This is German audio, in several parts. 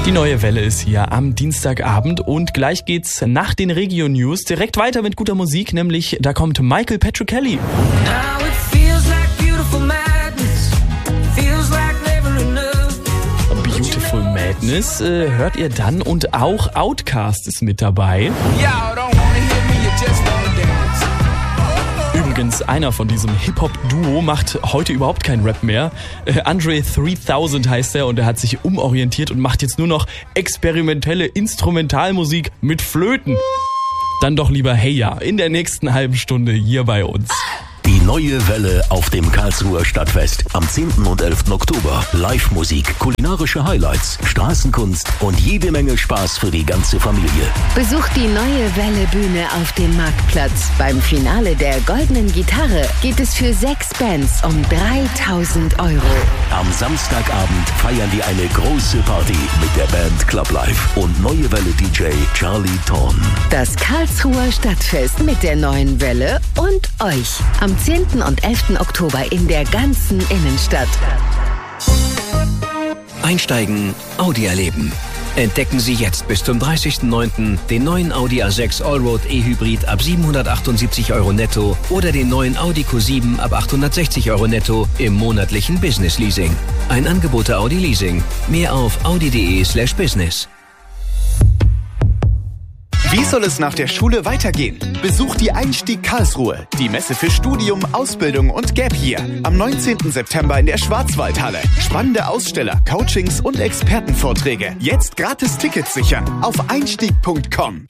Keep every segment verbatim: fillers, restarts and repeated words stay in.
Die neue Welle ist hier am Dienstagabend und gleich geht's nach den Regio-News direkt weiter mit guter Musik, nämlich da kommt Michael Petrocelli. Beautiful Madness äh, hört ihr dann und auch Outkast ist mit dabei. Übrigens, einer von diesem Hip-Hop-Duo macht heute überhaupt keinen Rap mehr. Äh, Andre dreitausend heißt er und er hat sich umorientiert und macht jetzt nur noch experimentelle Instrumentalmusik mit Flöten. Dann doch lieber Hey Ja in der nächsten halben Stunde hier bei uns. Die neue Welle auf dem Karlsruher Stadtfest am zehnten und elften Oktober. Live-Musik, kulinarische Highlights, Straßenkunst und jede Menge Spaß für die ganze Familie. Besucht die neue Welle-Bühne auf dem Marktplatz. Beim Finale der Goldenen Gitarre geht es für sechs Bands um dreitausend Euro. Am Samstagabend feiern wir eine große Party mit der Band Club Life und neue Welle-D J Charlie Thorn. Das Karlsruher Stadtfest mit der neuen Welle und euch. Am zehnten und elften Oktober in der ganzen Innenstadt. Einsteigen, Audi erleben. Entdecken Sie jetzt bis zum dreißigsten neunten den neuen Audi A sechs Allroad E-Hybrid ab siebenhundertachtundsiebzig Euro netto oder den neuen Audi Q sieben ab achthundertsechzig Euro netto im monatlichen Business Leasing. Ein Angebot der Audi Leasing. Mehr auf audi.de slash business. Wie soll es nach der Schule weitergehen? Besucht die Einstieg Karlsruhe, die Messe für Studium, Ausbildung und Gap Year. Am neunzehnten September in der Schwarzwaldhalle. Spannende Aussteller, Coachings und Expertenvorträge. Jetzt gratis Tickets sichern auf einstieg punkt com.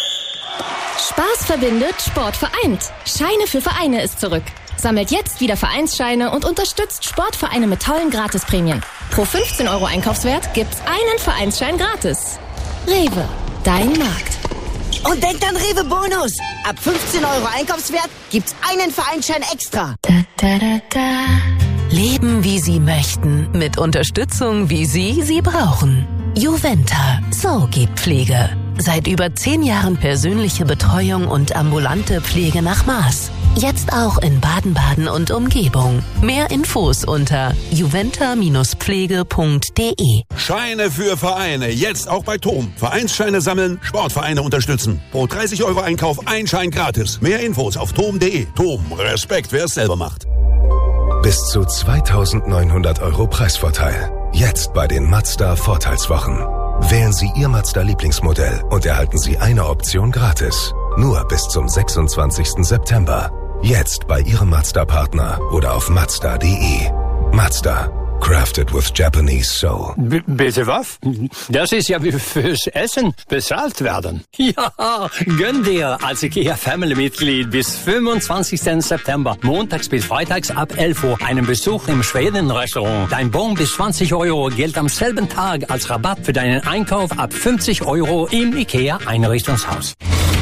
Spaß verbindet, Sport vereint. Scheine für Vereine ist zurück. Sammelt jetzt wieder Vereinsscheine und unterstützt Sportvereine mit tollen Gratisprämien. Pro fünfzehn Euro Einkaufswert gibt's einen Vereinsschein gratis. Rewe, dein Markt. Und denkt an Rewe Bonus. Ab fünfzehn Euro Einkaufswert gibt's einen Vereinsschein extra. Da, da, da, da. Leben, wie Sie möchten. Mit Unterstützung, wie Sie sie brauchen. Juventa. So geht Pflege. Seit über zehn Jahren persönliche Betreuung und ambulante Pflege nach Maß. Jetzt auch in Baden-Baden und Umgebung. Mehr Infos unter juventa Pflege punkt de. Scheine für Vereine, jetzt auch bei Tom. Vereinsscheine sammeln, Sportvereine unterstützen. Pro dreißig Euro Einkauf ein Schein gratis. Mehr Infos auf tom punkt de. Tom, Respekt, wer es selber macht. Bis zu zweitausendneunhundert Euro Preisvorteil. Jetzt bei den Mazda Vorteilswochen. Wählen Sie Ihr Mazda-Lieblingsmodell und erhalten Sie eine Option gratis. Nur bis zum sechsundzwanzigsten September. Jetzt bei Ihrem Mazda-Partner oder auf mazda punkt de. Mazda. Crafted with Japanese soul. B- bitte was? Das ist ja wie fürs Essen bezahlt werden. Ja, gönn dir als IKEA Family-Mitglied bis fünfundzwanzigsten September, montags bis freitags ab elf Uhr, einen Besuch im Schweden-Restaurant. Dein Bon bis zwanzig Euro gilt am selben Tag als Rabatt für deinen Einkauf ab fünfzig Euro im IKEA-Einrichtungshaus.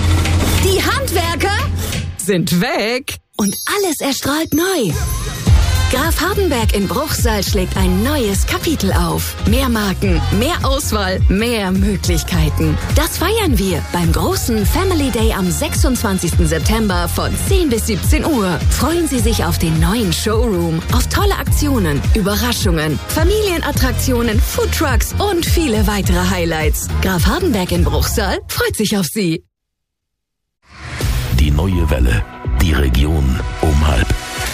Die Handwerker sind weg und alles erstrahlt neu. Graf Hardenberg in Bruchsal schlägt ein neues Kapitel auf. Mehr Marken, mehr Auswahl, mehr Möglichkeiten. Das feiern wir beim großen Family Day am sechsundzwanzigsten September von zehn bis siebzehn Uhr. Freuen Sie sich auf den neuen Showroom, auf tolle Aktionen, Überraschungen, Familienattraktionen, Foodtrucks und viele weitere Highlights. Graf Hardenberg in Bruchsal freut sich auf Sie. Die neue Welle, die Region um halb.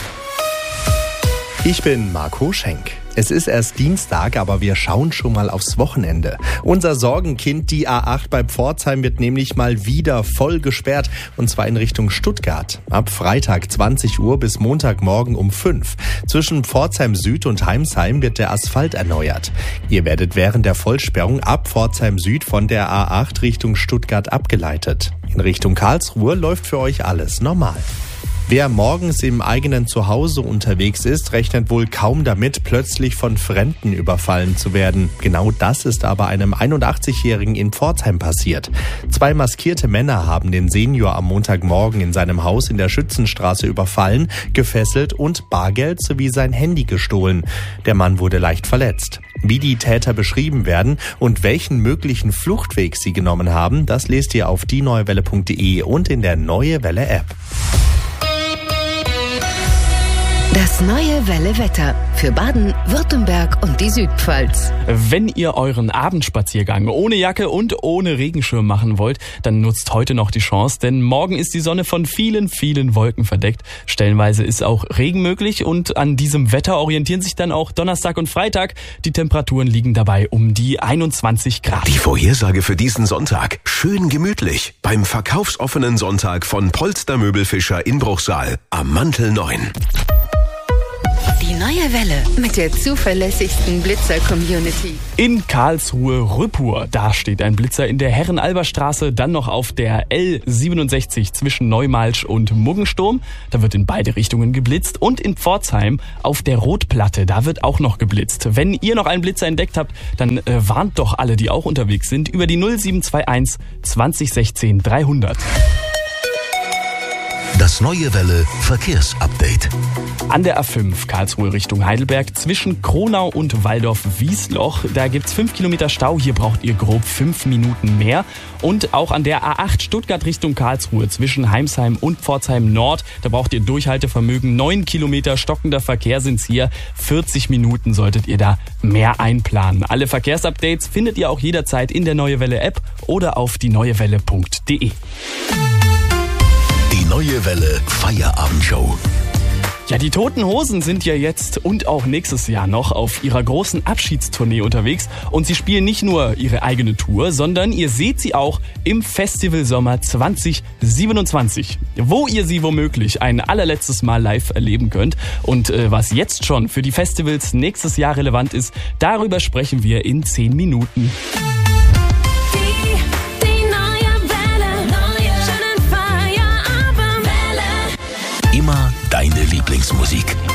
Ich bin Marco Schenk. Es ist erst Dienstag, aber wir schauen schon mal aufs Wochenende. Unser Sorgenkind, die A acht bei Pforzheim, wird nämlich mal wieder voll gesperrt, und zwar in Richtung Stuttgart. Ab Freitag zwanzig Uhr bis Montagmorgen um fünf. Zwischen Pforzheim Süd und Heimsheim wird der Asphalt erneuert. Ihr werdet während der Vollsperrung ab Pforzheim Süd von der A acht Richtung Stuttgart abgeleitet. In Richtung Karlsruhe läuft für euch alles normal. Wer morgens im eigenen Zuhause unterwegs ist, rechnet wohl kaum damit, plötzlich von Fremden überfallen zu werden. Genau das ist aber einem einundachtzigjährigen in Pforzheim passiert. Zwei maskierte Männer haben den Senior am Montagmorgen in seinem Haus in der Schützenstraße überfallen, gefesselt und Bargeld sowie sein Handy gestohlen. Der Mann wurde leicht verletzt. Wie die Täter beschrieben werden und welchen möglichen Fluchtweg sie genommen haben, das lest ihr auf die neue welle punkt de und in der Neue Welle App. Das neue Welle Wetter für Baden, Württemberg und die Südpfalz. Wenn ihr euren Abendspaziergang ohne Jacke und ohne Regenschirm machen wollt, dann nutzt heute noch die Chance, denn morgen ist die Sonne von vielen, vielen Wolken verdeckt. Stellenweise ist auch Regen möglich und an diesem Wetter orientieren sich dann auch Donnerstag und Freitag. Die Temperaturen liegen dabei um die einundzwanzig Grad. Die Vorhersage für diesen Sonntag. Schön gemütlich beim verkaufsoffenen Sonntag von Polster Möbelfischer in Bruchsal am Mantel neun. Die neue Welle mit der zuverlässigsten Blitzer-Community. In Karlsruhe-Rüppur, da steht ein Blitzer in der Herren-Alber-Straße, dann noch auf der L siebenundsechzig zwischen Neumalsch und Muggensturm. Da wird in beide Richtungen geblitzt. Und in Pforzheim auf der Rotplatte, da wird auch noch geblitzt. Wenn ihr noch einen Blitzer entdeckt habt, dann äh, warnt doch alle, die auch unterwegs sind, über die null sieben zwei eins zwanzig sechzehn dreihundert. Das neue Welle Verkehrsupdate. An der A fünf Karlsruhe Richtung Heidelberg zwischen Kronau und Waldorf-Wiesloch, da gibt's fünf Kilometer Stau. Hier braucht ihr grob fünf Minuten mehr. Und auch an der A acht Stuttgart Richtung Karlsruhe zwischen Heimsheim und Pforzheim Nord, da braucht ihr Durchhaltevermögen. neun Kilometer stockender Verkehr sind's hier. vierzig Minuten solltet ihr da mehr einplanen. Alle Verkehrsupdates findet ihr auch jederzeit in der Neue Welle App oder auf die neue welle punkt de. Die Neue Welle Feierabendshow. Ja, die Toten Hosen sind ja jetzt und auch nächstes Jahr noch auf ihrer großen Abschiedstournee unterwegs. Und sie spielen nicht nur ihre eigene Tour, sondern ihr seht sie auch im Festival Sommer zwanzig siebenundzwanzig, wo ihr sie womöglich ein allerletztes Mal live erleben könnt. Und äh, was jetzt schon für die Festivals nächstes Jahr relevant ist, darüber sprechen wir in zehn Minuten. Immer deine Lieblingsmusik.